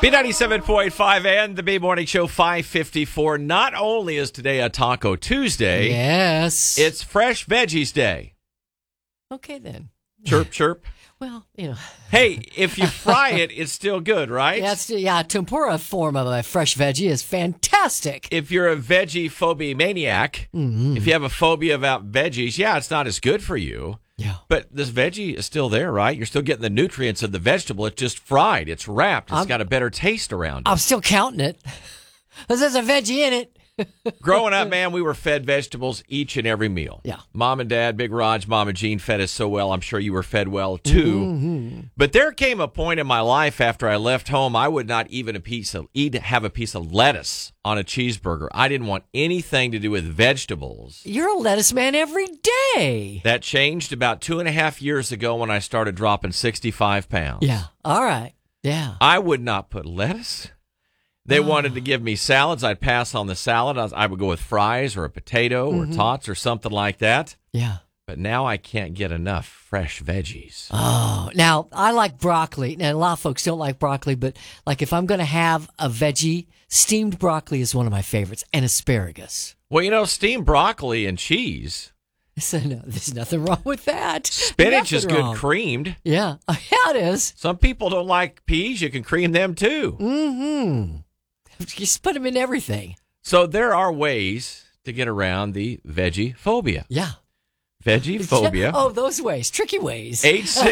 B97.5 and the B Morning Show 554. Not only is today a Taco Tuesday, yes, it's Fresh Veggies Day. Okay, then. Chirp, chirp. Well, you know. Hey, if you fry it, it's still good, right? Yeah, tempura form of a fresh veggie is fantastic. If you're a veggie phobia maniac, if you have a phobia about veggies, yeah, it's not as good for you. Yeah. But this veggie is still there, right? You're still getting the nutrients of the vegetable. It's just fried. It's wrapped. It's got a better taste around it. I'm still counting it. There's a veggie in it. Growing up, man, we were fed vegetables each and every meal. Yeah. Mom and Dad, Big Raj, Mama Jean fed us so well. I'm sure you were fed well, too. Mm-hmm. But there came a point in my life after I left home, I would not even have a piece of lettuce on a cheeseburger. I didn't want anything to do with vegetables. You're a lettuce man every day. That changed about 2.5 years ago when I started dropping 65 pounds. Yeah. All right. Yeah. I would not put lettuce. They wanted to give me salads. I'd pass on the salad. I would go with fries or a potato or tots or something like that. Yeah. But now I can't get enough fresh veggies. Oh, now I like broccoli. Now, a lot of folks don't like broccoli, but like if I'm going to have a veggie, steamed broccoli is one of my favorites, and asparagus. Well, steamed broccoli and cheese. So, no, there's nothing wrong with that. Spinach is good creamed. Yeah. Yeah, it is. Some people don't like peas. You can cream them too. Mm-hmm. Just put them in everything. So there are ways to get around the veggie phobia. Yeah. Veggie phobia. Oh, those ways. Tricky ways.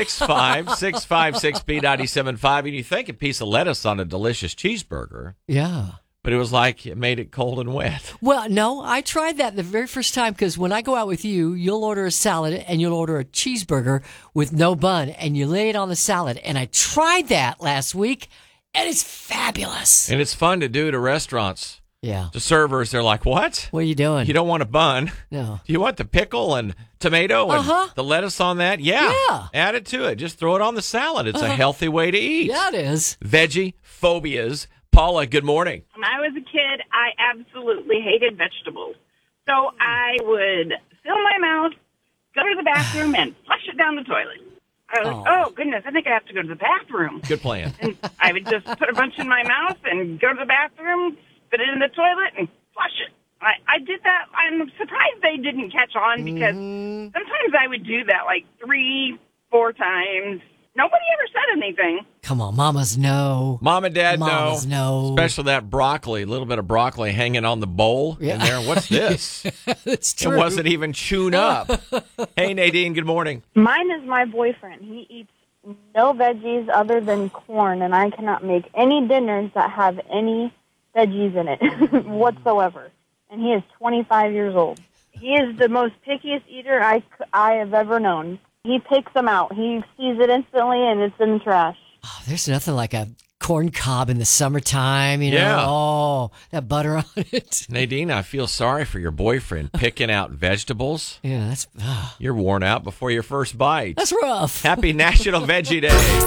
865-656-B975. And you think a piece of lettuce on a delicious cheeseburger. Yeah. But it was like it made it cold and wet. Well, no, I tried that the very first time because when I go out with you, you'll order a salad and you'll order a cheeseburger with no bun and you lay it on the salad. And I tried that last week and it's fabulous. And it's fun to do to restaurants. Yeah. The servers, they're like, what? What are you doing? You don't want a bun? No. Do you want the pickle and tomato and the lettuce on that? Yeah. Add it to it. Just throw it on the salad. It's a healthy way to eat. Yeah, it is. Veggie phobias. Paula, good morning. When I was a kid, I absolutely hated vegetables. So I would fill my mouth, go to the bathroom, and flush it down the toilet. I was like, oh, goodness, I think I have to go to the bathroom. Good plan. And I would just put a bunch in my mouth and go to the bathroom, spit it in the toilet, and flush it. I did that. I'm surprised they didn't catch on because sometimes I would do that like 3-4 times. Nobody ever said anything. Come on, mamas know. Mom and dad mamas know. Especially that broccoli, a little bit of broccoli hanging on the bowl in there. What's this? It's true. It wasn't even chewed up. Hey, Nadine, good morning. Mine is my boyfriend. He eats no veggies other than corn, and I cannot make any dinners that have any veggies in it whatsoever. And he is 25 years old. He is the most pickiest eater I have ever known. He picks them out. He sees it instantly, and it's in the trash. Oh, there's nothing like a corn cob in the summertime, you know. Yeah. Oh, that butter on it. Nadine, I feel sorry for your boyfriend picking out vegetables. Yeah, that's... You're worn out before your first bite. That's rough. Happy National Veggie Day.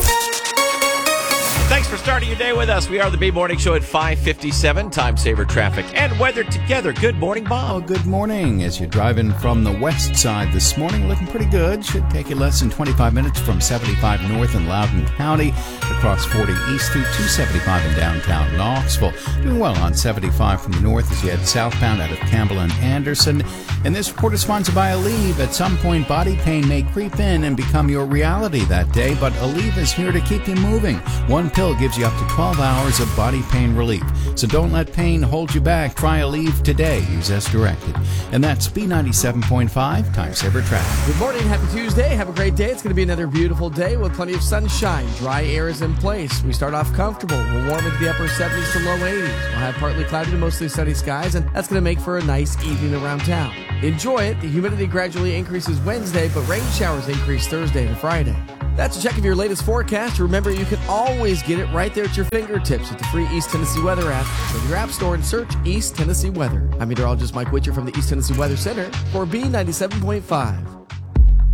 Thanks for starting your day with us. We are the B-Morning Show at 5:57. Time saver traffic and weather together. Good morning, Bob. Oh, good morning. As you're driving from the west side this morning, looking pretty good. Should take you less than 25 minutes from 75 north in Loudoun County, across 40 east through 275 in downtown Knoxville. Doing well on 75 from the north as you head southbound out of Campbell and Anderson. And this report is sponsored by Aleve. At some point, body pain may creep in and become your reality that day, but Aleve is here to keep you moving. One pill gives you up to 12 hours of body pain relief. So don't let pain hold you back. Try Aleve today. Use as directed. And that's B97.5 Time Saver Traffic. Good morning. Happy Tuesday. Have a great day. It's going to be another beautiful day with plenty of sunshine. Dry air is in place. We start off comfortable. We'll warm into the upper 70s to low 80s. We'll have partly cloudy to mostly sunny skies, and that's going to make for a nice evening around town. Enjoy it. The humidity gradually increases Wednesday, but rain showers increase Thursday and Friday. That's a check of your latest forecast. Remember, you can always get it right there at your fingertips with the free East Tennessee Weather app. Go to your app store and search East Tennessee Weather. I'm meteorologist Mike Witcher from the East Tennessee Weather Center for B97.5.